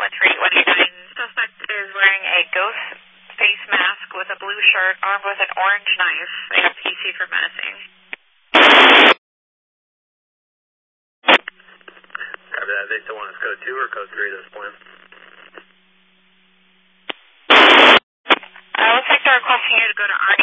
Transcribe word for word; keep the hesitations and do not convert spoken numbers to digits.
one three eight one eight nine. Suspect is wearing a ghost face mask with a blue shirt, armed with an orange knife. They have P C for menacing. Copy that. They still want us code two or code three at this point? Uh, looks like they're requesting you to go to Arnie.